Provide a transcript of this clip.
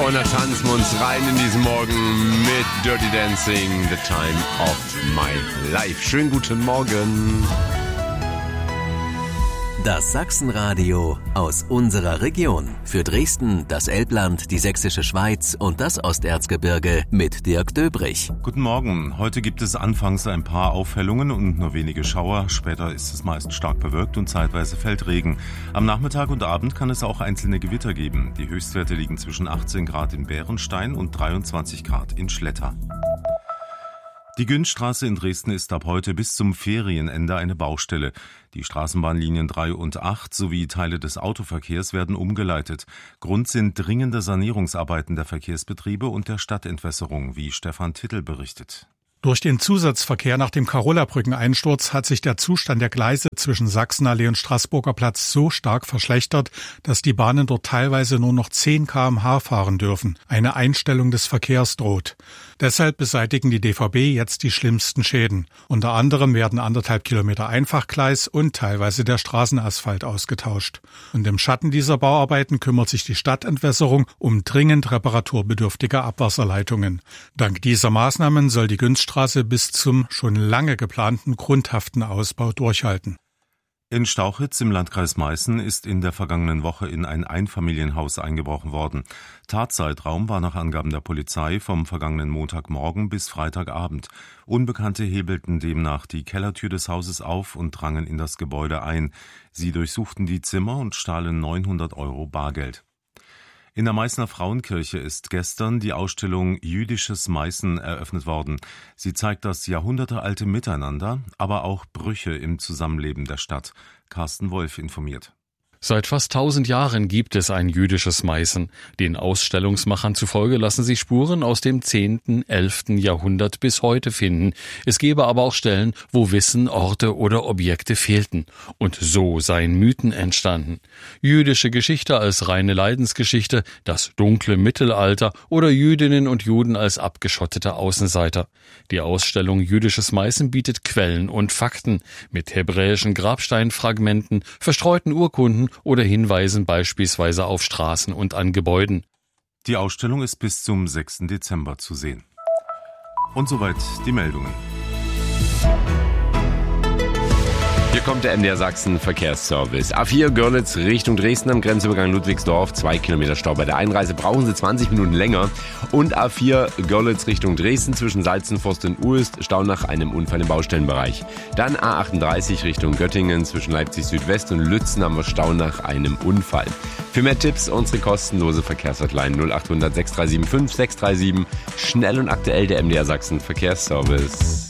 Und da tanzen wir uns rein in diesen Morgen mit Dirty Dancing, The Time of My Life. Schönen guten Morgen. Das Sachsenradio aus unserer Region. Für Dresden, das Elbland, die Sächsische Schweiz und das Osterzgebirge mit Dirk Döbrich. Guten Morgen. Heute gibt es anfangs ein paar Aufhellungen und nur wenige Schauer. Später ist es meist stark bewölkt und zeitweise fällt Regen. Am Nachmittag und Abend kann es auch einzelne Gewitter geben. Die Höchstwerte liegen zwischen 18 Grad in Bärenstein und 23 Grad in Schletter. Die Günststraße in Dresden ist ab heute bis zum Ferienende eine Baustelle. Die Straßenbahnlinien 3 und 8 sowie Teile des Autoverkehrs werden umgeleitet. Grund sind dringende Sanierungsarbeiten der Verkehrsbetriebe und der Stadtentwässerung, wie Stefan Tittel berichtet. Durch den Zusatzverkehr nach dem Karola-Brückeneinsturz hat sich der Zustand der Gleise zwischen Sachsenallee und Straßburger Platz so stark verschlechtert, dass die Bahnen dort teilweise nur noch 10 km/h fahren dürfen. Eine Einstellung des Verkehrs droht. Deshalb beseitigen die DVB jetzt die schlimmsten Schäden. Unter anderem werden 1,5 Kilometer Einfachgleis und teilweise der Straßenasphalt ausgetauscht. Und im Schatten dieser Bauarbeiten kümmert sich die Stadtentwässerung um dringend reparaturbedürftige Abwasserleitungen. Dank dieser Maßnahmen soll die Günststraße bis zum schon lange geplanten grundhaften Ausbau durchhalten. In Stauchitz im Landkreis Meißen ist in der vergangenen Woche in ein Einfamilienhaus eingebrochen worden. Tatzeitraum war nach Angaben der Polizei vom vergangenen Montagmorgen bis Freitagabend. Unbekannte hebelten demnach die Kellertür des Hauses auf und drangen in das Gebäude ein. Sie durchsuchten die Zimmer und stahlen 900 € Bargeld. In der Meißner Frauenkirche ist gestern die Ausstellung Jüdisches Meißen eröffnet worden. Sie zeigt das jahrhundertealte Miteinander, aber auch Brüche im Zusammenleben der Stadt. Carsten Wolf informiert. Seit fast 1000 Jahren gibt es ein jüdisches Meißen. Den Ausstellungsmachern zufolge lassen sich Spuren aus dem 10., 11. Jahrhundert bis heute finden. Es gäbe aber auch Stellen, wo Wissen, Orte oder Objekte fehlten. Und so seien Mythen entstanden. Jüdische Geschichte als reine Leidensgeschichte, das dunkle Mittelalter oder Jüdinnen und Juden als abgeschottete Außenseiter. Die Ausstellung Jüdisches Meißen bietet Quellen und Fakten mit hebräischen Grabsteinfragmenten, verstreuten Urkunden oder Hinweisen beispielsweise auf Straßen und an Gebäuden. Die Ausstellung ist bis zum 6. Dezember zu sehen. Und soweit die Meldungen. Hier kommt der MDR Sachsen Verkehrsservice. A4 Görlitz Richtung Dresden am Grenzübergang Ludwigsdorf. 2 Kilometer Stau bei der Einreise. Brauchen Sie 20 Minuten länger. Und A4 Görlitz Richtung Dresden zwischen Salzenforst und Uelst. Stau nach einem Unfall im Baustellenbereich. Dann A38 Richtung Göttingen zwischen Leipzig Südwest und Lützen haben wir Stau nach einem Unfall. Für mehr Tipps unsere kostenlose Verkehrshotline 0800 6375 637. Schnell und aktuell der MDR Sachsen Verkehrsservice.